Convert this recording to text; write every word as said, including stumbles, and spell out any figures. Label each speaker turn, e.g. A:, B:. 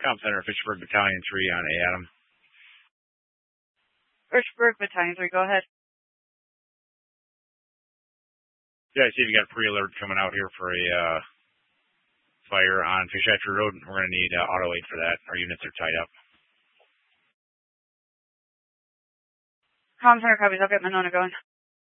A: Comm Center, Fitchburg Battalion three on A. Adam.
B: Fitchburg Battalion three, go ahead.
A: Yeah, I see you got a pre-alert coming out here for a uh, fire on Fish Hatchery Road. We're going to need uh, auto aid for that. Our units are tied up.
B: Comm Center copies. I'll get Monona going.